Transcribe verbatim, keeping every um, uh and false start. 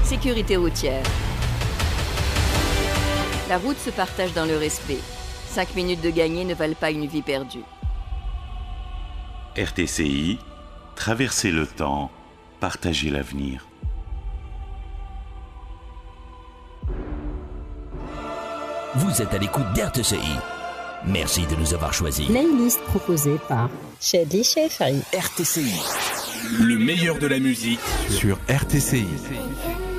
Sécurité routière. La route se partage dans le respect. Cinq minutes de gagné ne valent pas une vie perdue. R T C I, traverser le temps, partager l'avenir. Vous êtes à l'écoute d'R T C I. Merci de nous avoir choisis. Playlist proposée par Shadi Shefari. R T C I. Le meilleur de la musique sur R T C I.